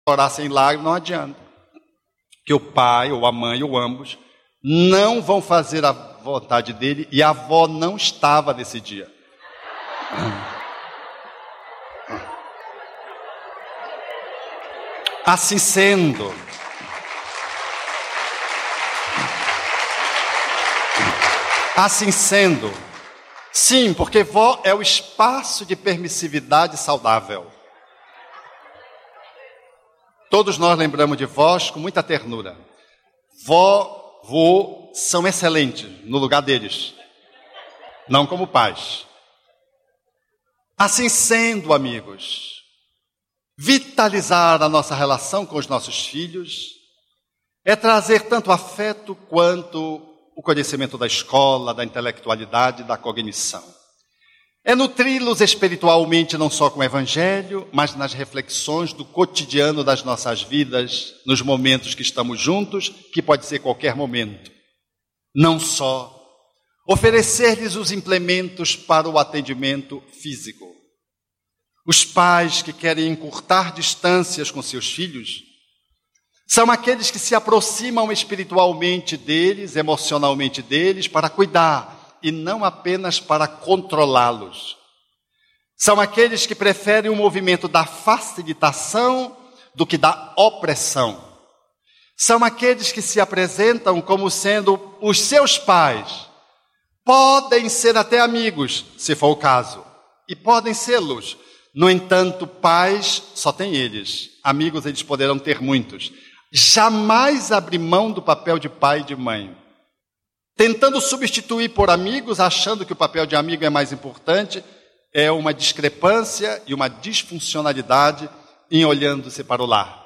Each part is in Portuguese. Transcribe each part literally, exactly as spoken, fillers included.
orar sem lágrimas não adianta. Que o pai, ou a mãe, ou ambos, não vão fazer a vontade dele, e a avó não estava nesse dia. Assim sendo, assim sendo, sim, porque vó é o espaço de permissividade saudável. Todos nós lembramos de vós com muita ternura. Vó, vô são excelentes no lugar deles, não como pais. Assim sendo, amigos, vitalizar a nossa relação com os nossos filhos é trazer tanto afeto quanto o conhecimento da escola, da intelectualidade, da cognição. É nutri-los espiritualmente não só com o Evangelho, mas nas reflexões do cotidiano das nossas vidas, nos momentos que estamos juntos, que pode ser qualquer momento. Não só oferecer-lhes os implementos para o atendimento físico. Os pais que querem encurtar distâncias com seus filhos são aqueles que se aproximam espiritualmente deles, emocionalmente deles, para cuidar e não apenas para controlá-los. São aqueles que preferem o movimento da facilitação do que da opressão. São aqueles que se apresentam como sendo os seus pais. Podem ser até amigos, se for o caso, e podem sê-los. No entanto, pais só têm eles. Amigos eles poderão ter muitos. Jamais abrir mão do papel de pai e de mãe. Tentando substituir por amigos, achando que o papel de amigo é mais importante, é uma discrepância e uma disfuncionalidade em olhando-se para o lar.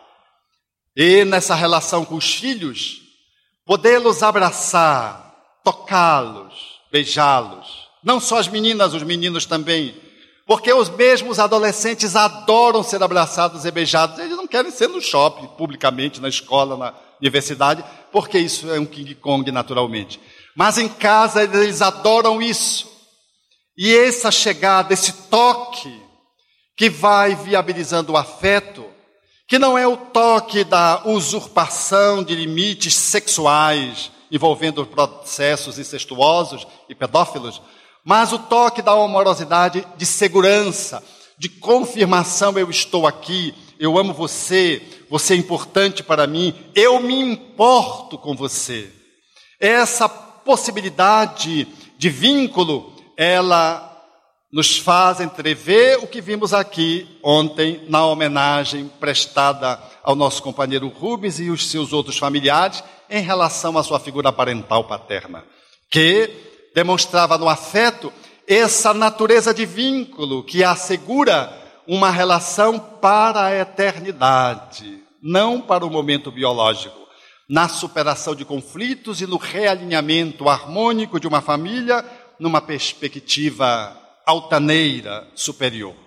E nessa relação com os filhos, podê-los abraçar, tocá-los, beijá-los. Não só as meninas, os meninos também. Porque os mesmos adolescentes adoram ser abraçados e beijados. Eles não querem ser no shopping, publicamente, na escola, na universidade, porque isso é um King Kong naturalmente. Mas em casa eles adoram isso. E essa chegada, esse toque, que vai viabilizando o afeto, que não é o toque da usurpação de limites sexuais, envolvendo processos incestuosos e pedófilos, mas o toque da amorosidade de segurança, de confirmação, eu estou aqui, eu amo você, você é importante para mim, eu me importo com você. Essa possibilidade de vínculo, ela nos faz entrever o que vimos aqui ontem na homenagem prestada ao nosso companheiro Rubens e os seus outros familiares em relação à sua figura parental paterna, que demonstrava no afeto essa natureza de vínculo que assegura uma relação para a eternidade, não para o momento biológico, na superação de conflitos e no realinhamento harmônico de uma família numa perspectiva altaneira, superior.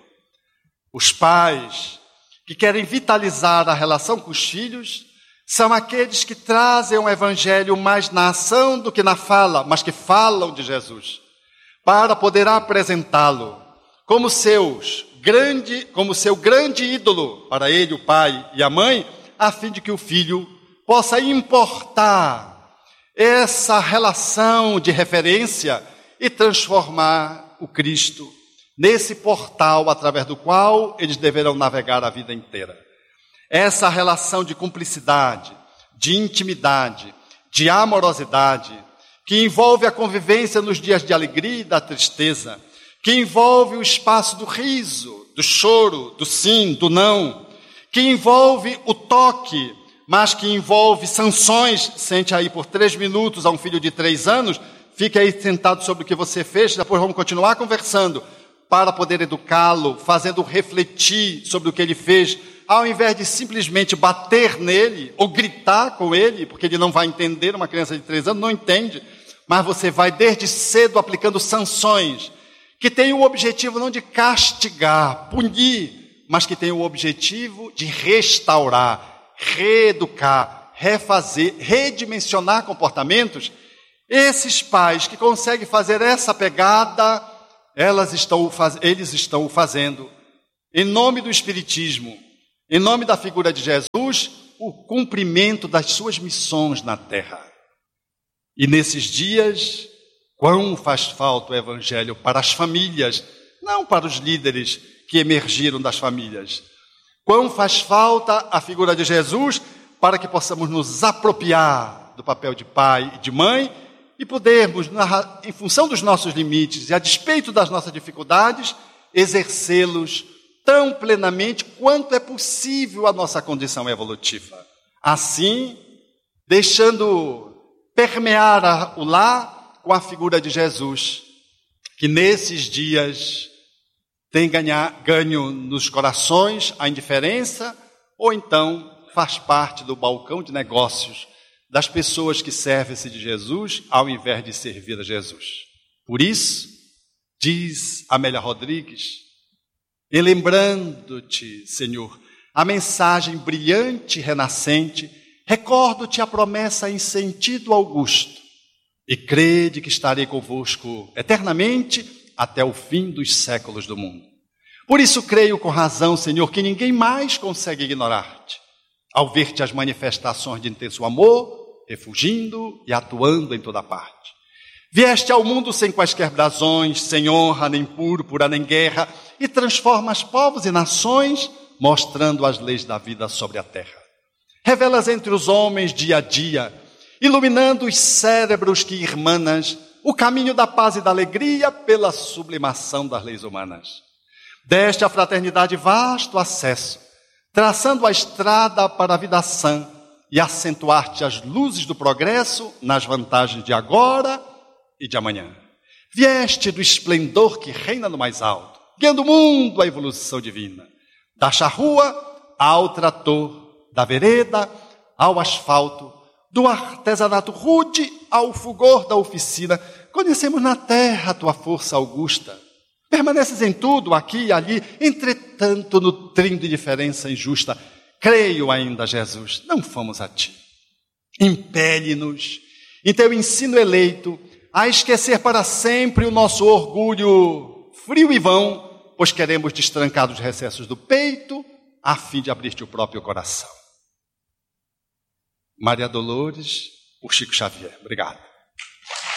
Os pais que querem vitalizar a relação com os filhos são aqueles que trazem o Evangelho mais na ação do que na fala, mas que falam de Jesus, para poder apresentá-lo como seus grande, como seu grande ídolo para ele, o pai e a mãe, a fim de que o filho possa importar essa relação de referência e transformar o Cristo nesse portal através do qual eles deverão navegar a vida inteira. Essa relação de cumplicidade, de intimidade, de amorosidade, que envolve a convivência nos dias de alegria e da tristeza, que envolve o espaço do riso, do choro, do sim, do não, que envolve o toque, mas que envolve sanções. Sente aí por três minutos a um filho de três anos, fique aí sentado sobre o que você fez, depois vamos continuar conversando, para poder educá-lo, fazendo refletir sobre o que ele fez, ao invés de simplesmente bater nele ou gritar com ele, porque ele não vai entender, uma criança de três anos não entende, mas você vai desde cedo aplicando sanções, que tem o objetivo não de castigar, punir, mas que tem o objetivo de restaurar, reeducar, refazer, redimensionar comportamentos. Esses pais que conseguem fazer essa pegada, elas estão, eles estão o fazendo em nome do Espiritismo, em nome da figura de Jesus, o cumprimento das suas missões na terra. E nesses dias, quão faz falta o Evangelho para as famílias, não para os líderes que emergiram das famílias. Quão faz falta a figura de Jesus para que possamos nos apropriar do papel de pai e de mãe e podermos, em função dos nossos limites e a despeito das nossas dificuldades, exercê-los tão plenamente quanto é possível a nossa condição evolutiva. Assim, deixando permear o lar com a figura de Jesus, que nesses dias tem ganhar, ganho nos corações a indiferença, ou então faz parte do balcão de negócios das pessoas que servem-se de Jesus ao invés de servir a Jesus. Por isso, diz Amélia Rodrigues, e lembrando-te, Senhor, a mensagem brilhante e renascente, recordo-te a promessa em sentido augusto, e crede que estarei convosco eternamente até o fim dos séculos do mundo. Por isso creio com razão, Senhor, que ninguém mais consegue ignorar-te, ao ver-te as manifestações de intenso amor, refugindo e atuando em toda parte. Vieste ao mundo sem quaisquer brasões, sem honra, nem púrpura, nem guerra, e transformas povos e nações, mostrando as leis da vida sobre a terra. Revelas entre os homens dia a dia, iluminando os cérebros que irmanas, o caminho da paz e da alegria pela sublimação das leis humanas. Deste à fraternidade vasto acesso, traçando a estrada para a vida sã e acentuar-te as luzes do progresso nas vantagens de agora e de amanhã. Vieste do esplendor que reina no mais alto, guiando o mundo à evolução divina. Da charrua ao trator, da vereda ao asfalto, do artesanato rude ao fulgor da oficina, conhecemos na terra a tua força augusta. Permaneces em tudo, aqui e ali, entretanto, nutrindo indiferença injusta. Creio ainda, Jesus, não fomos a ti. Impele-nos, em teu ensino eleito, a esquecer para sempre o nosso orgulho frio e vão, pois queremos destrancar dos recessos do peito, a fim de abrir-te o próprio coração. Maria Dolores, por Chico Xavier. Obrigado.